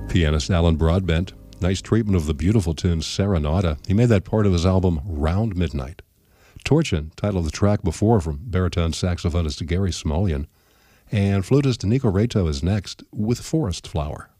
Pianist Alan Broadbent, nice treatment of the beautiful tune Serenata. He made that part of his album Round Midnight. Torchin, titled the track before from baritone saxophonist Gary Smulyan. And flutist Nico Reto is next with Forest Flower.